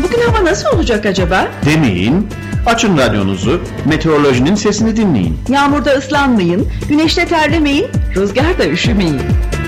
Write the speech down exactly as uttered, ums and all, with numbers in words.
Bugün hava nasıl olacak acaba? Demeyin. Açın radyonuzu, meteorolojinin sesini dinleyin. Yağmurda ıslanmayın, güneşte terlemeyin, rüzgarda üşümeyin.